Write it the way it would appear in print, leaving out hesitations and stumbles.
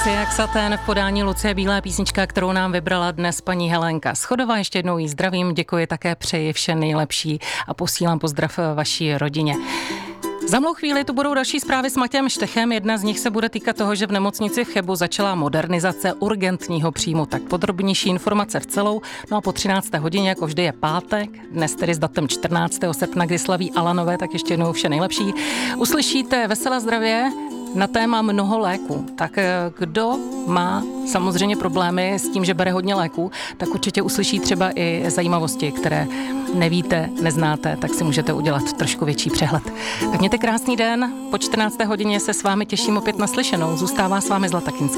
Jak Satén v podání Lucie Bílé, písnička, kterou nám vybrala dnes paní Helenka Schodová. Ještě jednou jí zdravím, děkuji, také přeji vše nejlepší a posílám pozdrav vaší rodině. Za mnou chvíli tu budou další zprávy s Matějem Štechem. Jedna z nich se bude týkat toho, že v nemocnici v Chebu začala modernizace urgentního příjmu. Tak podrobnější informace v celou. No a po 13. hodině, jako vždy je pátek, dnes tedy s datem 14. srpna, kdy slaví Alanové, tak ještě jednou vše nejlepší. Uslyšíte Veselé zdravě na téma mnoho léků. Tak kdo má samozřejmě problémy s tím, že bere hodně léků, tak určitě uslyší třeba i zajímavosti, které nevíte, neznáte, tak si můžete udělat trošku větší přehled. Tak mějte krásný den, po 14. hodině se s vámi těším opět naslyšenou. Zůstává s vámi Zlata Kinská.